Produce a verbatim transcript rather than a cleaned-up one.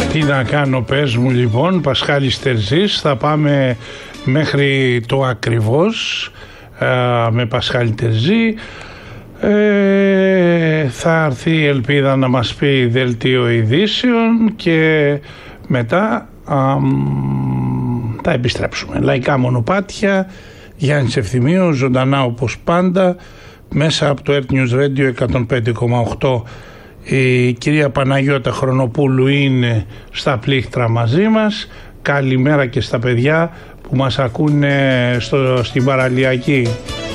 Τι να κάνω, πες μου λοιπόν, Πασχάλης Τερζής. Θα πάμε μέχρι το ακριβώς α, με Πασχάλη Τερζή. Ε, θα έρθει η Ελπίδα να μας πει δελτίο ειδήσεων και μετά α, θα επιστρέψουμε. Λαϊκά μονοπάτια, Γιάννης Ευθυμίου, ζωντανά όπως πάντα μέσα από το Earth News Radio εκατόν πέντε κόμμα οκτώ. Η κυρία Παναγιώτα Χρονοπούλου είναι στα πλήκτρα μαζί μας. Καλημέρα και στα παιδιά που μας ακούνε στο, στην παραλιακή.